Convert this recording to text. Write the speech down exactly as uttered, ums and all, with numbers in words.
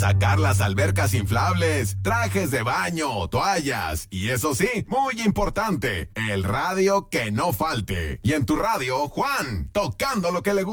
sacar las albercas inflables, trajes de baño, toallas y eso sí, muy importante, el radio que no falte. Y en tu radio, Juan, tocando lo que le gusta.